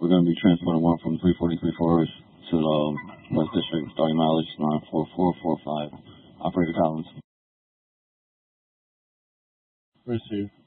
We're going to be transporting one from 343 Forest to the West District, starting mileage 94445. Operator Collins. Receive.